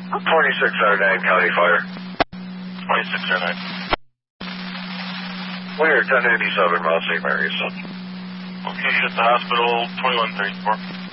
2609 County Fire. 2609. We're 1087 Mount St. Mary's. Okay, at the hospital, 2134.